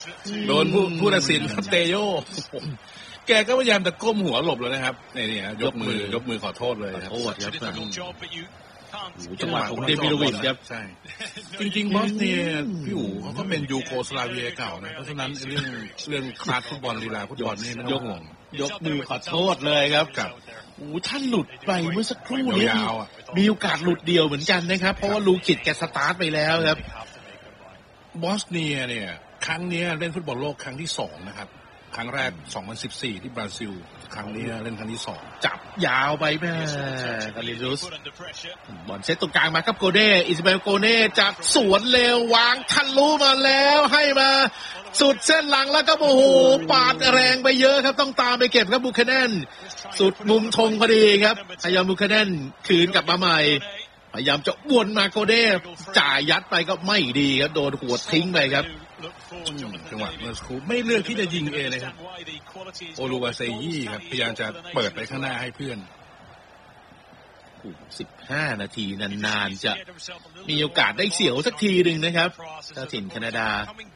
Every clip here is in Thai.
โดนผู้ตัดสินครับเตโยแกก็พยายามจะก้มหัวหลบแล้วนะครับนี่ยกมือขอโทษเลยครับโทษครับจังหวะของเดมิโลวิชครับใช่จริงๆบอสเนี่ยพี่อู๋เขาก็เป็นยูโกสลาเวียเก่านะเพราะฉะนั้นเรื่องคลาสฟุตบอลลีลาฟุตบอลนี่ยกมือขอโทษเลยครับท่านหลุดไปเมื่อสักครู่นี้มีโอกาสหลุดเดียวเหมือนกันนะครับเพราะว่าลูคิดแกสตาร์ทไปแล้วครับบอสเนียเนี่ยครั้งนี้เล่นฟุตบอลโลกครั้งที่2นะครับครั้งแรก2014ที่บราซิลครั้งนี้เล่นครั้งที่2 จับยาวไปแม่คาริลุสบอลเซตตรงกลางมาครับโกเน่อิสมาเอลโกเน่จับสวนเร็ววางทะลุมาแล้วให้มาสุดเส้นหลังแล้วก็โอ้โหปาดแรงไปเยอะครับต้องตามไปเก็บครับบูคาเนนสุดมุมธงพอดีครับพยายามบูคาเนนคืนกลับมาใหม่พยายามจะวนมาโกเน่จ่ายยัดไปก็ไม่ดีครับโดนหัวทิ้งไปครับจังหวะเมื่อสักครู่ไม่เลือกที่จะยิงเองเลยครับโอลูวาเซยี่ครับพยายามจะเปิดไปข้างหน้าให้เพื่อน 15 นาทีนานๆจะมีโอกาสได้เสียวสักทีหนึ่งนะครับเจ้าถิ่นแคนาดา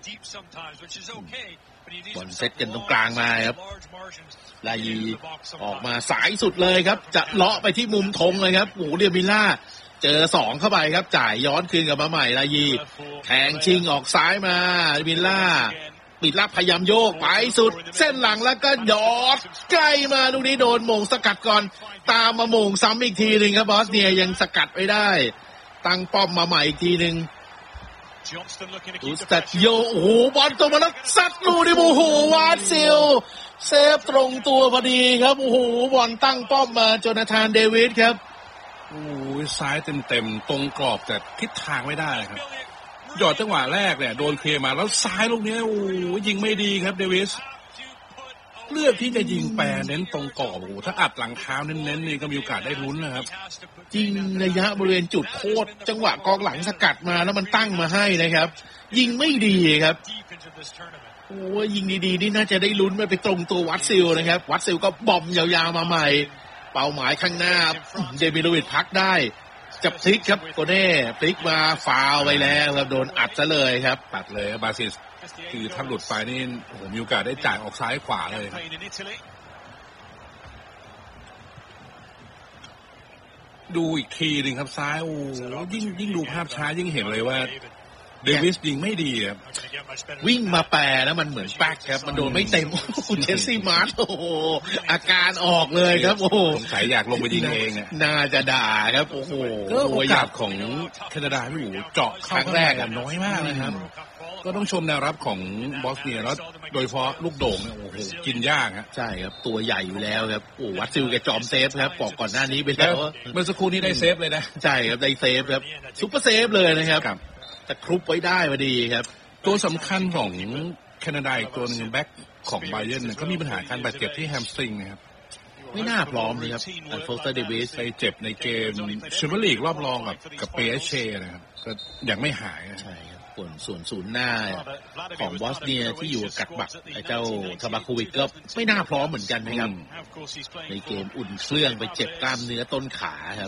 บอลเซตกันตรงกลางมาครับลายีออกมาสายสุดเลยครับจะเลาะไปที่มุมธงเลยครับโอ้เดียมิล่าเจอ2เข้าไปครับจ่ายย้อนคืนกลับมาใหม่ลายีแทงชิงออกซ้ายมามิลล่าปิดลับพยายามโยกไปสุดเส้นหลังแล้วก็ยอดใกล้มาลูกนี้โดนโมงสกัดก่อนตามมาโมงซ้ำอีกทีนึงครับบอสเนียยังสกัดไม่ได้ตั้งป้อมมาใหม่อีกทีนึงดูสตัดโยโอ้โหบอลตรงมาแล้วซัดลูกนี่โอ้โหวาดซิลเซฟตรงตัวพอดีครับโอ้โหบอลตั้งป้อมมาโจนาธานเดวิดครับโอ้ยซ้ายเต็มตรงกรอบแต่ทิศทางไม่ได้ครับหยอดจังหวะแรกเนี่ยโดนเคลียร์มาแล้วซ้ายลูกนี้โอ้ยิงไม่ดีครับเดวิสเลือกที่จะยิงแปรเน้นตรงกรอบโอ้ถ้าอัดหลังเท้าเน้นๆนี่ก็มีโอกาสได้ลุ้นนะครับจริงระยะบริเวณจุดโทษจังหวะกองหลังสกัดมาแล้วมันตั้งมาให้นะครับยิงไม่ดีครับโอ้ยิงดีๆนี่น่าจะได้ลุ้นไปตรงตัววัดซิลนะครับวัดซิลก็บอมยาวๆมาใหม่เป้าหมายข้างหน้าเดมิโลวิชพักได้จับพลิกครับโกเน่พลิกมาฟาวไปแล้วครับโดนอัดซะเลยครับตัดเลยบาซิสคือถ้าหลุดไปนี่ผมมีโอกาสได้จ่ายออกซ้ายขวาเลยครับดูอีกทีหนึ่งครับซ้ายโอ้ยิ่งดูภาพช้ายิ่งเห็นเลยว่าเดวิสยิงไม่ดีครับวิ่งมาแปรแล้วมันเหมือนแป๊กครับมันโดนไม่เต็มเจสซี่มาร์ตโอ้โหอาการออกเลยครับโอ้โหสงสัยอยากลงไปยิงเองน่าจะด่าครับโอ้โหโอกาสของแคนาดาพี่อู๋เจาะครั้งแรกน้อยมากนะครับก็ต้องชมแนวรับของบอสเนียแล้วโดยเฉพาะลูกโด่งเนี่ยโอ้โหกินยากฮะใช่ครับตัวใหญ่อยู่แล้วครับโอ้วัดซิลแกจอมเซฟครับบอกก่อนหน้านี้ไปแล้วเมื่อสักครู่นี้ได้เซฟเลยนะใช่ครับได้เซฟครับซุปเปอร์เซฟเลยนะครับแต่ครุบไว้ได้พอดีครับตัวสำคัญของแคนาดาอีกตัวนึงแบ็คของไบเยร์นก็มีปัญหาการบาดเจ็บที่แฮมสตริงนะครับไม่น่าพร้อมเลยครับอัลโฟสเดวิสไปเจ็บในเกมแชมเปี้ยนลีกรอบรองกับเปเชนะครับก็ยังไม่หายใช่ครับส่วนศูนย์หน้าของบอสเนียที่อยู่กัดบักไอ้เจ้าทาบาโควิชก็ไม่น่าพร้อมเหมือนกันนะครับในเกมอุ่นเครื่องไปเจ็บกล้ามเนื้อต้นขาครับ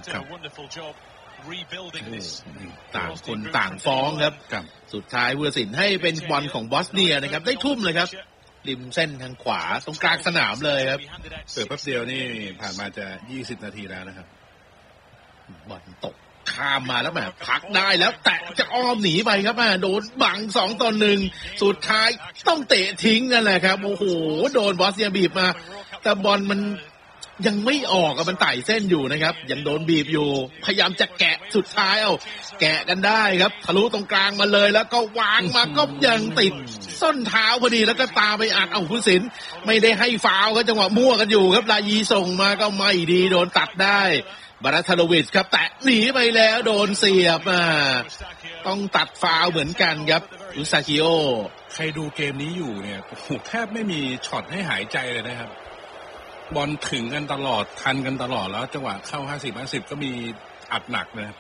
ต่างคนต่างฟ้องครับสุดท้ายผู้ตัดสินให้เป็นบอลของบอสเนียนะครับได้ทุ่มเลยครับริมเส้นทางขวาตรงกลางสนามเลยครับเปิดแป๊บเดียวนี่ผ่านมาจะ20 นาทีแล้วนะครับบอลตกข้ามมาแล้วแหมพักได้แล้วแตะจะอ้อมหนีไปครับโดนบัง2-1สุดท้ายต้องเตะทิ้งนั่นแหละครับโอ้โหโดนบอสเนียบีบมาแต่บอลมันยังไม่ออกมันไต่เส้นอยู่นะครับยังโดนบีบอยู่พยายามจะแกะสุดท้ายแกะกันได้ครับทะลุตรงกลางมาเลยแล้วก็วางมาก็ยังติดส้นเท้าพอดีแล้วก็ตาไปอัดผู้สินไม่ได้ให้ฟาวก็จังหวะมั่วกันอยู่ครับลายีส่งมาก็ไม่ดีโดนตัดได้บาราทาโลวิชครับแตะหนีไปแล้วโดนเสียบต้องตัดฟาวเหมือนกันครับอุซากิโอใครดูเกมนี้อยู่เนี่ยโอ้โหแทบไม่มีช็อตให้หายใจเลยนะครับบอลถึงกันตลอดทันกันตลอดแล้วจังหวะเข้า50ก็มีอัดหนักนะครับ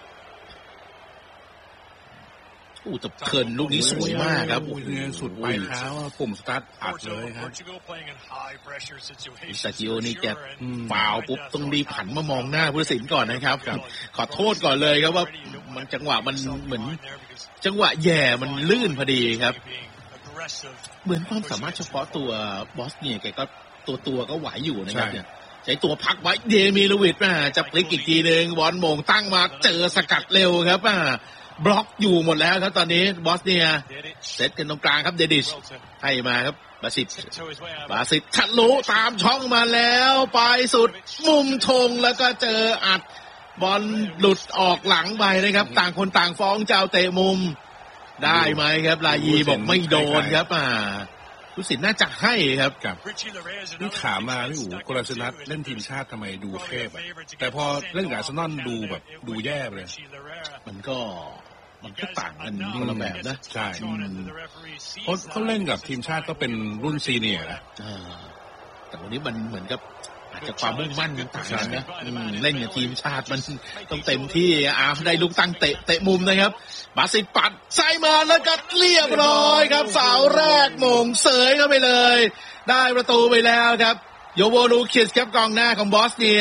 แต่เคิร์นลูกนี้สวยมากครับสุดปลายเท้าปุ่มสตาร์ทอัดเลยครับซากิโอนี่แกฟาวปุ๊บต้องรีบหันมามองหน้าผู้ตัดสินก่อนนะครับขอโทษก่อนเลยครับว่ามันจังหวะมันเหมือนจังหวะแย่มันลื่นพอดีครับเหมือนความสามารถเฉพาะตัวบอสเนียแกก็ตัวก็ไหวอยู่นะครับเนี่ยใช้ตัวพักไว้เดมิโลวิชจะพลิกอีกทีนึงบอลโมงตั้งมาเจอสกัดเร็วครับบล็อกอยู่หมดแล้วครับตอนนี้บอสเนียเซตกันตรงกลางครับเดดิชให้มาครับบาสิตทะลุตามช่องมาแล้วไปสุดมุมธงแล้วก็เจออัดบอลหลุดออกหลังไปนะครับต่างคนต่างฟ้องเจ้าเตะมุมได้ไหมครับลายีบอกไม่โดนครับผู้สินน่าจะให้ครับนี่ถามมาพี่อู๋กฤษณัทเล่นทีมชาติทำไมดูเทพแต่พอเล่นกับอาร์เซนอลดูแย่เลยมันก็ต่างกันคนละแบบนะใช่เขาเล่นกับทีมชาติก็เป็นรุ่นซีเนียร์นะแต่วันนี้มันเหมือนกับอาจจะความมุ่งมั่นมันต่างกันนะเล่นกับทีมชาติมันต้องเต็มที่ได้ลูกตั้งเตะมุมนะครับบาสิตปัดใส่มาแล้วก็เรียบร้อยครับเสาแรกมงเสยเข้าไปเลยได้ประตูไปแล้วครับโยโวลูคิสครับกองหน้าของบอสเนีย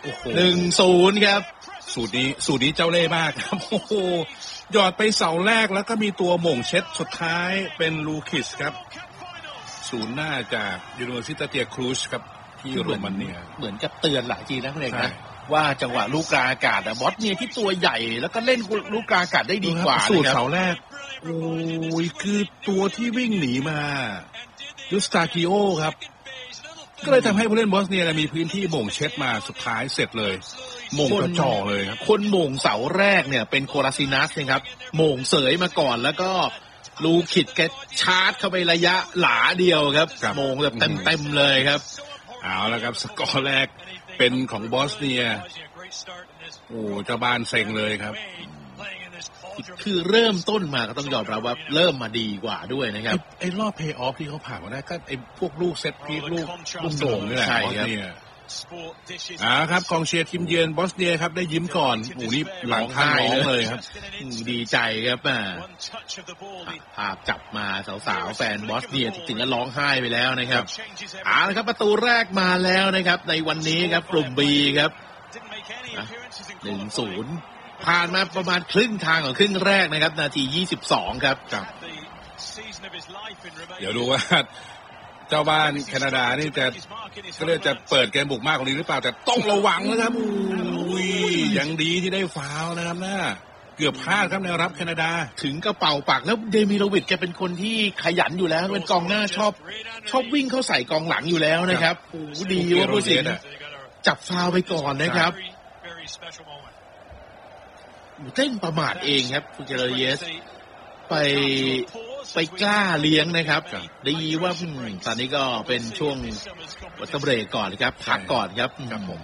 1-0 ครับสูตรนี้เจ้าเล่ห์มากครับโอ้โหหยอดไปเสาแรกแล้วก็มีตัวหม่งเช็ดสุดท้ายเป็นลูคิสครับศูนย์หน้าจากยูนิเวอร์ซิตี้ครูซครับที่โรมาเนียเหมือนกับเตือนหลายทีนะคุณเอกนะว่าจังหวะลูกกลางอากาศบอสเนียที่ตัวใหญ่แล้วก็เล่นลูกกลางอากาศได้ดีกว่าสูตรเสาแรกโอ้ยคือตัวที่วิ่งหนีมายูสตากิโอครับก็เลยทำให้ผู้เล่นบอสเนียมีพื้นที่บ่งเช็ดมาสุดท้ายเสร็จเลยโมงกระจ่อเลยครับคนโมงเสาแรกเนี่ยเป็นโคลาซินัสนะครับโมงเสยมาก่อนแล้วก็ลูคิดแกชาร์จเข้าไประยะหลาเดียวครับโมงแบบเต็มเลยครับเอาแล้วครับสกอร์แรกเป็นของบอสเนียโอ้เจ้าบ้านเซ็งเลยครับคือเริ่มต้นมาก็ต้องยอมรับว่าเริ่มมาดีกว่าด้วยนะครับไอ้รอบเพย์ออฟที่เขาผ่านมาได้ก็ไอ้พวกลูกเซตพีซลูกโด่งนี่แหละบอสเนียครับกองเชียร์ทีมเยือนบอสเนียครับได้ยิ้มก่อนโอ้นี่หลังข้างเลยครับดีใจครับภาพจับมาสาวๆแฟนบอสเนียถึงกับร้องไห้ไปแล้วนะครับละครับประตูแรกมาแล้วนะครับในวันนี้ครับกลุ่ม B ครับ 1-0 ผ่านมาประมาณครึ่งทางของครึ่งแรกนะครับนาที22ครับเดี๋ยวดูว่าเจ้าบ้านแคนาดานี่ก็เลยจะเปิดเกมบุกมากกว่านี้หรือเปล่าแต่ต้องระวังนะครับอุ้ยยังดีที่ได้ฟาวล์นะครับเกือบพลาดครับแนวรับแคนาดาถึงกระเป๋าปากแล้วเดมิโลวิชแกเป็นคนที่ขยันอยู่แล้วเป็นกองหน้าชอบวิ่งเข้าใส่กองหลังอยู่แล้วนะครับโอ้ดีว่าผู้สินจับฟาวล์ไปก่อนนะครับเต้นประมาทเองครับคุณเจเรเยสไปกล้าเลี้ยงนะครับดีว่าตอนนี้ก็เป็นช่วงวัตเบรกก่อนครับพักก่อนครับผม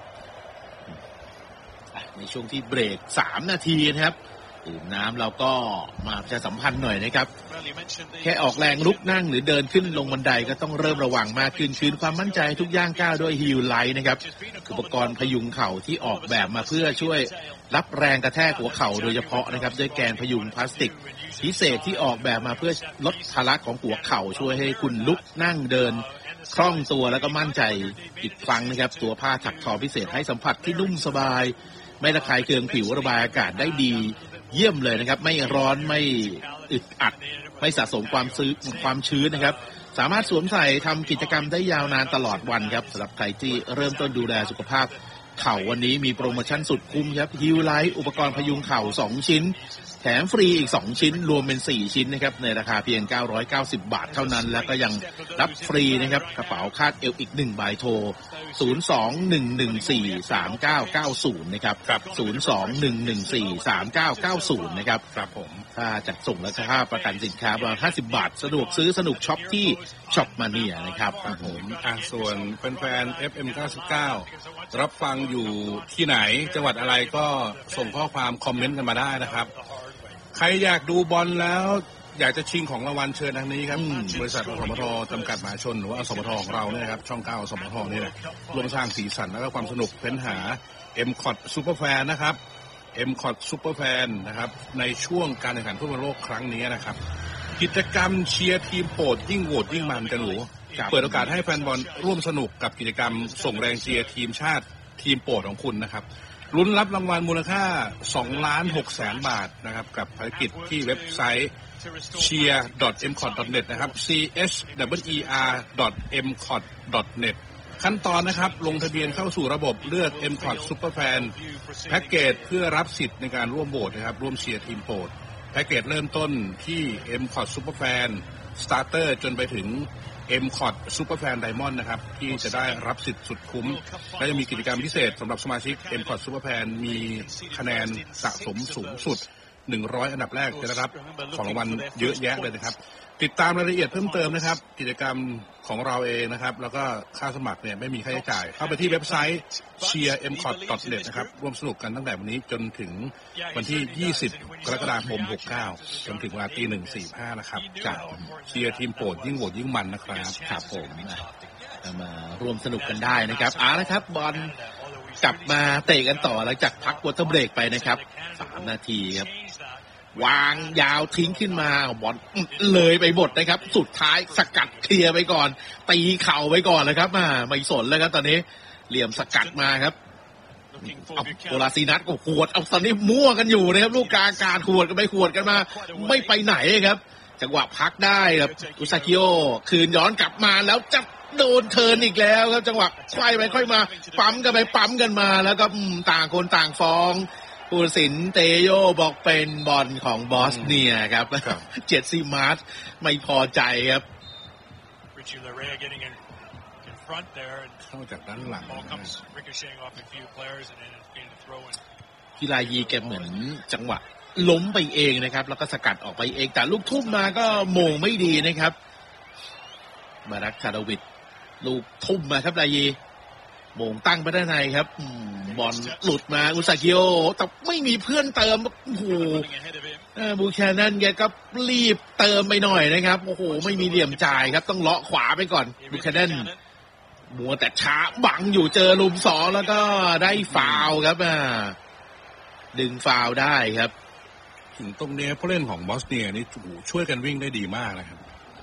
ในช่วงที่เบรก3 นาทีนะครับดื่มน้ำเราก็มาประชาสัมพันธ์หน่อยนะครับแค่ออกแรงลุกนั่งหรือเดินขึ้นลงบันไดก็ต้องเริ่มระวังมากขึ้นคืนความมั่นใจทุกย่างก้าวด้วยฮีลไลท์นะครับอุปกรณ์พยุงเข่าที่ออกแบบมาเพื่อช่วยรับแรงกระแทกหัวเข่าโดยเฉพาะนะครับด้วยแกนพยุงพลาสติกพิเศษที่ออกแบบมาเพื่อลดภาระของหัวเข่าช่วยให้คุณลุกนั่งเดินคล่องตัวแล้วก็มั่นใจอีกครั้งนะครับตัวผ้าถักทอพิเศษให้สัมผัสที่นุ่มสบายไม่ระคายเคืองผิวระบายอากาศได้ดีเยี่ยมเลยนะครับไม่ร้อนไม่อึดอัดไม่สะสมความชื้นนะครับสามารถสวมใส่ทำกิจกรรมได้ยาวนานตลอดวันครับสำหรับใครที่เริ่มต้นดูแลสุขภาพเข่าวันนี้มีโปรโมชั่นสุดคุ้มครับฮิลไลท์อุปกรณ์พยุงเข่า2 ชิ้นแถมฟรีอีก2 ชิ้นรวมเป็น4 ชิ้นนะครับในราคาเพียง990 บาทเท่านั้นแล้วก็ยังรับฟรีนะครับกระเป๋าคาดเอวอีก1 ใบโทร 02-114-3990 นะครับ02-114-3990 นะครับครับผมค่าจัดส่งและค่าประกันสินค้าประมาณ50 บาทสะดวกซื้อสนุกช็อปที่ช็อปมาเนียนะครับครับผมส่วนแฟนๆ FM 99รับฟังอยู่ที่ไหนจังหวัดอะไรก็ส่งข้อความคอมเมนต์กันมาได้นะครับใครอยากดูบอลแล้วอยากจะชิงของรางวัลเชิญทางนี้ครับบริษัทอสมทจำกัดมหาชนหรือว่าอสมทของเราเนี่ยครับช่อง9อสมทนี่แหละร่วมสร้างสีสันและก็ความสนุกเฟ้นหา M-Cot Superfan นะครับ M-Cot Superfan นะครับในช่วงการแข่งขันฟุตบอลโลกครั้งนี้นะครับกิจกรรมเชียร์ทีมโปรดยิ่งโหวตยิ่งมันกันหนูเปิดโอกาสให้แฟนบอลร่วมสนุกกับกิจกรรมส่งแรงเชียร์ทีมชาติทีมโปรดของคุณนะครับลุ้นรับรางวัลมูลค่า 2,600,000 บาทนะครับกับภารกิจที่เว็บไซต์ cheer.mcot.net นะครับ cheer.mcot.net ขั้นตอนนะครับลงทะเบียนเข้าสู่ระบบเลือก MCOT Superfan แพ็กเกจเพื่อรับสิทธิ์ในการร่วมโหวตนะครับร่วมเชียร์ทีมโปรดแพ็กเกจเริ่มต้นที่ MCOT Superfan Starter จนไปถึง MCOT Superfan Diamond นะครับที่จะได้รับสิทธิ์สุดคุ้มและจะมีกิจกรรมพิเศษสำหรับสมาชิก MCOT Superfan มีคะแนนสะสมสูงสุด100อันดับแรกจะได้รับของรางวัลเยอะแยะเลยนะครับติดตามรายละเอียดเพิ่มเติมนะครับกิจกรรมของเราเองนะครับแล้วก็ค่าสมัครเนี่ยไม่มีค่าใช้จ่ายเข้าไปที่เว็บไซต์ cheer.mcot.net นะครับร่วมสนุกกันตั้งแต่วันนี้จนถึงวันที่20กรกฎาคม69จนถึงเวลา 1:45 นะครับจากเชียร์ทีมโปรดยิ่งโหวตยิ่งมันนะครับครับผมมาร่วมสนุกกันได้นะครับนะครับบอลกลับมาเตะกันต่อหลังจากพักวอเตอร์เบรกไปนะครับ3 นาทีครับวางยาวทิ้งขึ้นมาบอลเลยไปหมดนะครับสุดท้ายสกัดเคลียร์ไปก่อนตีเข่าไปก่อนเลยครับไม่สนแล้วครับตอนนี้เหลี่ยมสกัดมาครับเอาโกลาซีนัสก็ขวดเอาตอนนี้มั่วกันอยู่นะครับลูกกลางการขวดกันไปขวดกันมาไม่ไปไหนครับจังหวะพักได้ครับอุซากิโอคืนย้อนกลับมาแล้วจะโดนเทิร์นอีกแล้วครับจังหวะไขว้ไปค่อยมาปั๊มกันไปปั๊มกันมาแล้วก็ต่างคนต่างฟ้องผู้ตัดสินเตโยบอกเป็นบอลของบอสเนียครับเจสซี่มาร์ชไม่พอใจครับเข้าจากด้านหลังกีฬายีแกเหมือนจังหวะล้มไปเองนะครับแล้วก็สกัดออกไปเองแต่ลูกทุ่มมาก็โมงไม่ดีนะครับมารักคาดาวิดลูกทุ่มมาครับลายีโมงตั้งไปด้านในครับบอลหลุดมาอุซากิโอแต่ไม่มีเพื่อนเติมโอ้โหบูแคนนันแกก็รีบเติมไปหน่อยนะครับโอ้โหไม่มีเหลี่ยมจ่ายครับต้องเลาะขวาไปก่อนบูแคนนันมัวแต่ช้าบังอยู่เจอลุม2แล้วก็ได้ฟาวล์ครับดึงฟาวล์ได้ครับถึงตรงนี้ผู้เล่นของบอสเนียนี่ช่วยกันวิ่งได้ดีมากนะครับ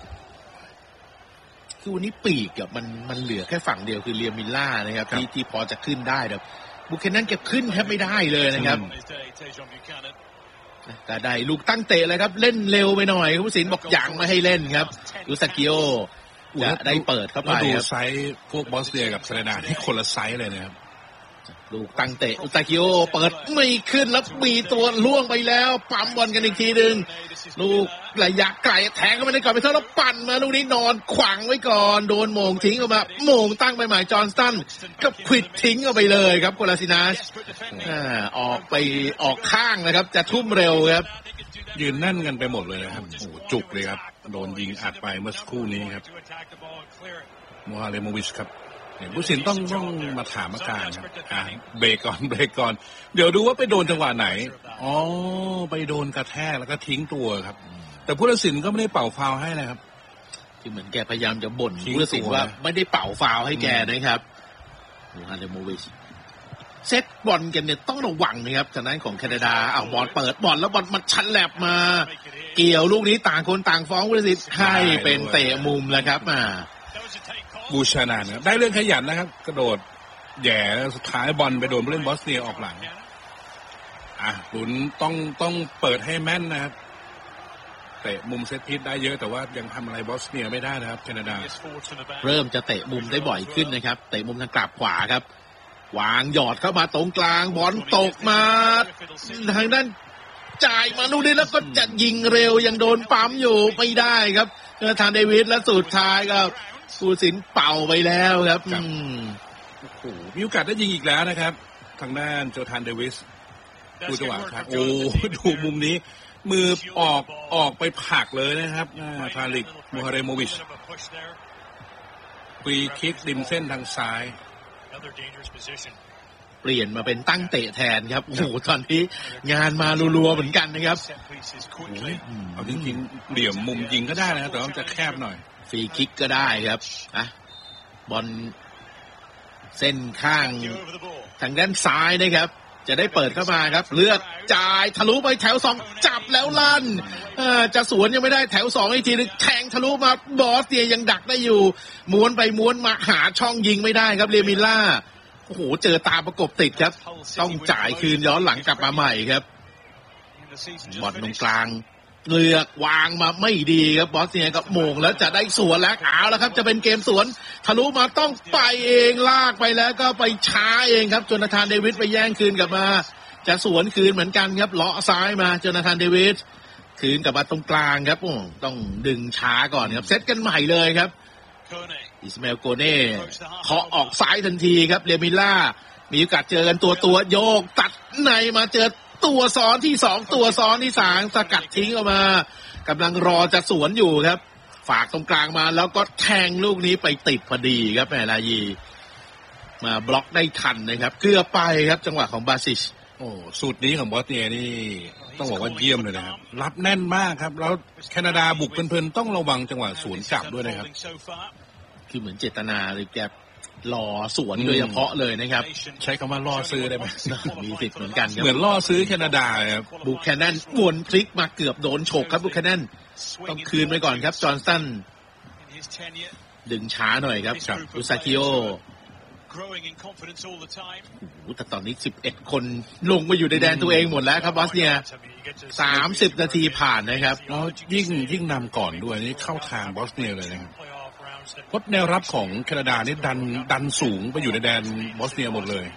คือวันนี้ปีกกับมันเหลือแค่ฝั่งเดียวคือเรียมิลล่านะครับที่พอจะขึ้นได้แต่บุคคลนั้นเก็บขึ้นแทบไม่ได้เลยนะครับแต่ได้ลูกตั้งเตะเลยครับเล่นเร็วไปหน่อยผู้ตัดสินบอกยังไม่ให้เล่นครับอุซากิโอจะได้เปิดเข้าไปดูไซส์พวกบอสเนียกับเซเรนาที่คนละไซส์เลยนะครับลูกตั้งเตะอุซากิโอเปิดไม่ขึ้นแล้วมีตัวล่วงไปแล้วปั๊มบอลกันอีกทีนึงลูกระยะไกลแทงเข้ามาในกรอบไปเท่าแล้วปั่นมาลูกนี้นอนขวางไว้ก่อนโดนโมงทิ้งออกมาโมงตั้งไปใหม่จอห์นสตันก็ควิดทิ้งออกไปเลยครับโกลาซินัสออกข้างนะครับจะทุ่มเร็วครับยืนแน่นกันไปหมดเลยนะครับโอ้จุกเลยครับโดนยิงอัดไปเมื่อสักครู่นี้ครับโมฮาเลโมวิชครับผู้สินต้องมาถามอาการครับเบรกก่อนเดี๋ยวดูว่าไปโดนจังหวะไหนอ๋อไปโดนกระแทกแล้วก็ทิ้งตัวครับแต่ผู้ตัดสินก็ไม่ได้เป่าฟาวล์ให้นะครับที่เหมือนแกพยายามจะบ่นผู้ตัดสินว่าไม่ได้เป่าฟาวล์ให้แกนะครับโมฮาเลโมวิชเซตบอลกันเนี่ยต้องระวังนะครับทางด้านของแคนาดาเอาบอลเปิดบอลแล้วบอลมันชันแลบมาเกี่ยวลูกนี้ต่างคนต่างฟ้องผู้ตัดสินให้เป็นเตะมุมแล้วครับบูชานานะได้เรื่องขยันนะครับกระโดดแย่แล้วสุดท้ายบอลไปโดนผู้เล่นบอสเนียออกหลังลุ้นต้องเปิดให้แม่นนะครับเตะมุมเซตพีซได้เยอะแต่ว่ายังทำอะไรบอสเนียไม่ได้นะครับแคนาดาเริ่มจะเตะมุมได้บ่อยขึ้นนะครับเตะมุมทางกลับขวาครับวางหยอดเข้ามาตรงกลางบอลตกมาทางด้านจ่ายมาลูกนี้แล้วก็จะยิงเร็วยังโดนปั๊มอยู่ไม่ได้ครับทางเดวิดและสุดท้ายก็ผู้ตัดสินเป่าไปแล้วครับโอ้โหมีโอกาสได้ยิงอีกแล้วนะครับทางด้านโจธานเดวิสดูจังหวะครับโอ้ดูมุมนี้มือออกไปผลักเลยนะครับทาริกมูฮาเรโมวิชฟรีคิกริมเส้นทางซ้ายเปลี่ยนมาเป็นตั้งเตะแทนครับโอ้โหตอนนี้งานมารัวๆเหมือนกันนะครับเอาจริงๆเหลี่ยมมุมยิงก็ได้นะแต่ว่าจะแคบหน่อยฟรีคิกก็ได้ครับบอลเส้นข้างทางด้านซ้ายนะครับจะได้เปิดเข้ามาครับเลือกจ่ายทะลุไปแถว2จับแล้วลั่นจะสวนยังไม่ได้แถว2อีกทีนึงแทงทะลุมาบอสเนียยังดักได้อยู่ม้วนไปม้วนมาหาช่องยิงไม่ได้ครับเรมิลล่าโอ้โหเจอตาประกบติดครับต้องจ่ายคืนย้อนหลังกลับมาใหม่ครับบอลตรงกลางเลือกวางมาไม่ดีครับบอสเนียกับโมงแล้วจะได้สวนแล้วเอาแล้วครับจะเป็นเกมสวนทะลุมาต้องไปเองลากไปแล้วก็ไปช้าเองครับโจนาธานเดวิดไปแย่งคืนกลับมาจะสวนคืนเหมือนกันครับเลาะซ้ายมาโจนาธานเดวิดคืนกลับมาตรงกลางครับต้องดึงช้าก่อนครับเซตกันใหม่เลยครับอิสมาเอลโกเน่เคาะออกซ้ายทันทีครับเรมิล่ามีโอกาสเจอกันตัวโยกตัดในมาเจอตัวซ้อนที่2ตัวซ้อนที่3สกัดทิ้งออกมากำลังรอจะสวนอยู่ครับฝากตรงกลางมาแล้วก็แทงลูกนี้ไปติดพอดีครับแมลายีมาบล็อกได้ทันนะครับเกือบไปครับจังหวะของบาซิชโอ้สูตรนี้ของบอสเนียนี่ต้องบอกว่าเยี่ยมเลยนะครับรับแน่นมากครับแล้วแคนาดาบุกเพลินๆต้องระวังจังหวะสวนกลับด้วยนะครับคือเหมือนเจตนาเลยแกรอสวนโดยเฉพาะเลยนะครับใช้คำว่าล่อซื้อได้ไหมมีสิทธิ์เหมือนกันครับเหมือนล่อซื้อแคนาดาครับบุคแคนนันวนพลิกมาเกือบโดนฉกครับบุคแคนนันต้องคืนไปก่อนครับจอห์นสันดึงช้าหน่อยครับอุซากิโอแต่ตอนนี้11คนลงมาอยู่ในแดนตัวเองหมดแล้วครับบอสเนีย30นาทีผ่านนะครับแล้วยิ่งนำก่อนด้วยนี่เข้าทางบอสเนียเลยนะครับเพราะแนวรับของแคนาดานี่ดันสูงไปอยู่ในแดนบอสเนียหมดเลย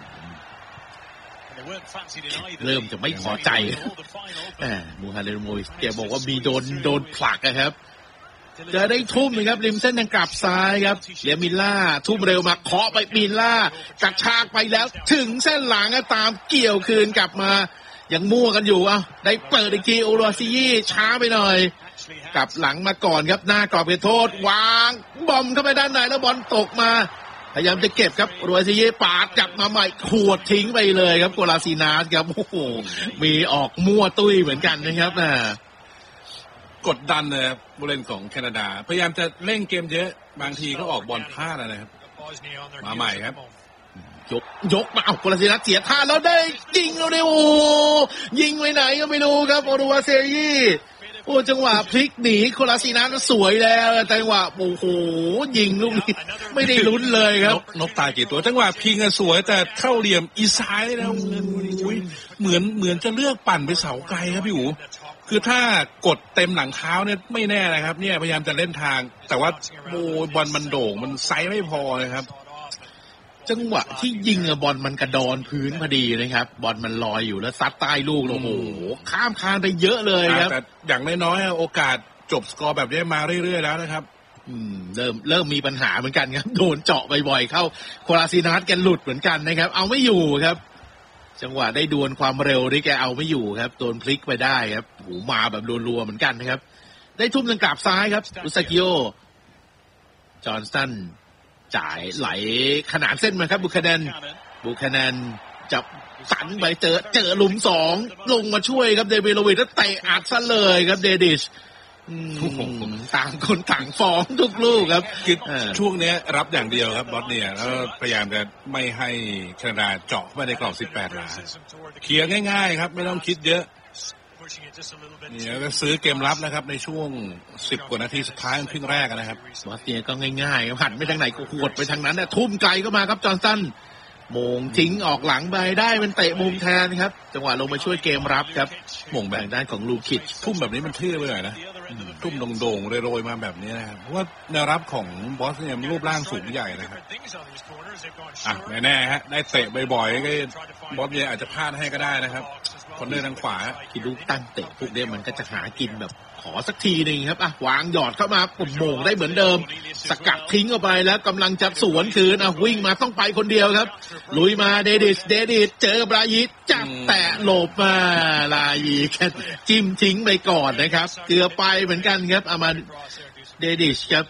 เริ่มจะไม่พอใจมูฮัมเหม็ด โมอิสแกบอกว่ามีโดนผลักนะครับจะได้ทุ่มนะครับริมเส้นทางกลับซ้ายครับเลียมิล่าทุ่มเร็วมาเคาะไปมิล่ากระชากไปแล้วถึงเส้นหลังตามเกี่ยวคืนกลับมายังมั่วกันอยู่ได้เปิดอีกทีโอโรซิยี่ช้าไปหน่อยกลับหลังมาก่อนครับหน้ากรอบเขตโทษวางบอมเข้าไปด้านในแล้วบอลตกมาพยายามจะเก็บครับโรซิยี่ปาดกลับมาใหม่ขวดทิ้งไปเลยครับโกลาซินาสครับโอ้โหมีออกมั่วตุ้ยเหมือนกันนะครับกดดันเลยครับผู้เล่นของแคนาดาพยายามจะเล่นเกมเยอะบางทีก็ออกบอลพลาดนะครับมาใหม่ครับยกมาเอาโกลาซินาสเสียท่าแล้วได้ยิงแล้วเนี่ยโอ้ยิงไปไหนก็ไม่รู้ครับโอรุวาเซยี่โอ้จังหวะพลิกหนีโคลาซินาสวยแล้วแต่จังหวะโอ้โหยิงลูกนี้ไม่ได้ลุ้นเลยครับนกตายกี่ตัวจังหวะพิงสวยแต่เข้าเหลี่ยมอีซ้ายแล้วเหมือนจะเลือกปั่นไปเสาไกลครับพี่อู๋คือถ้ากดเต็มหลังเท้าเนี่ยไม่แน่นะครับเนี่ยพยายามจะเล่นทางแต่ว่าโบอลมันโด่งมันไซส์ไม่พอนะครับจังหวะที่ยิงบอลมันกระดอนพื้นพอดีนะครับบอลมันลอยอยู่แล้วซัดใต้ลูกโอ้โหข้ามคานไปเยอะเลยครับแต่อย่างน้อยๆโอกาสจบสกอร์แบบนี้มาเรื่อยๆแล้วนะครับเริ่มมีปัญหาเหมือนกันครับโดนเจาะบ่อยๆเข้าโคลาซินาสแกหลุดเหมือนกันนะครับเอาไม่อยู่ครับจังหวะได้ดวลความเร็วนี่แกเอาไม่อยู่ครับโดนพลิกไปได้ครับโหมาแบบรัวๆเหมือนกันนะครับได้ทุ่มทางกลับซ้ายครับอุซากิโอจอห์นสันจ่ายไหลขนานเส้นมาครับบุคแคนนจับสันไปเจอหลุม2ลงมาช่วยครับเดวิดโลวิทแล้วเตะอัดซะเลยครับเดดิชต่างคนต่างฟ้องทุกลูกครับคือช่วงนี้รับอย่างเดียวครับบอสเนี่ยแล้วพยายามจะไม่ให้แคนาดาเจาะเข้าไปในกรอบ18หลาเคลียร์ง่ายๆครับไม่ต้องคิดเยอะเนี่ยก็ซื้อเกมรับนะครับในช่วง10กว่านาทีสุดท้ายของครึ่งแรกนะครับบอสเนี่ยก็ง่ายๆหันไปทางไหนก็หวดไปทางนั้นทุ่มไกลก็มาครับจอห์นสันโมงทิ้งออกหลังไปได้เป็นเตะมุมแทนครับจังหวะลงมาช่วยเกมรับครับโมงแบ่งด้านของลูคิดทุ่มแบบนี้มันเท่เลยนะทุ่มโด่งๆโรยๆมาแบบนี้นะครับเพราะว่าแนวรับของบอสเนี่ยรูปร่างสูงใหญ่นะครับแน่ๆฮะได้เตะบ่อยๆก็บอสเนี่ยอาจจะพลาดให้ก็ได้นะครับคนเดินทางขวาคิดดูตั้งเตะพวกนี้มันก็จะหากินแบบขอสักทีนึงครับวางหยอดเข้ามาปุ่มโมงได้เหมือนเดิมสกัดทิ้งออกไปแล้วกำลังจะสวนคืนวิ่งมาต้องไปคนเดียวครับลุยมาเดดิสเจอกับรายิจับแตะหลบมาลายีแค่จิ้มทิ้งไปก่อนนะครับเกือบไปเหมือนกันครับเอามาเดดิสครับ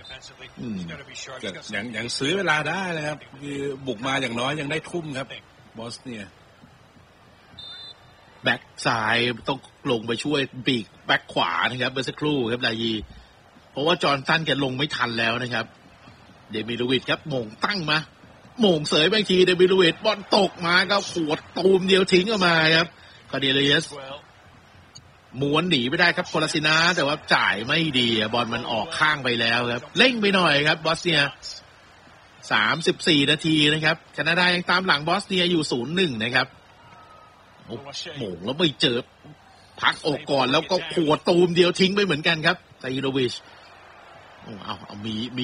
ยังซื้อเวลาได้นะครับคือบุกมาอย่างน้อยยังได้ทุ่มครับบอสเนียแบ็กซ้ายต้องลงไปช่วยบีกแบ็กขวานะครับเบอร์สักครู่ครับลายีเพราะว่าจอห์นสันแกลงไม่ทันแล้วนะครับเดมิโลวิชครับโมงตั้งมาโมงเสยบางทีเดมิโลวิชบอลตกมาก็ขวดตูมเดียวทิ้งออกมาครับคาเดเลียสม้วนหนีไม่ได้ครับโคลาซินาแต่ว่าจ่ายไม่ดีบอลมันออกข้างไปแล้วครับเร่งไปหน่อยครับบอสเนีย 34 นาทีนะครับแคนาดายังตามหลังบอสเนียอยู่ 0-1 นะครับโอ้โหแล้วไม่เจอพักออกก่อนแล้วก็ขวดตูมเดียวทิ้งไปเหมือนกันครับไซโรวิชเอามี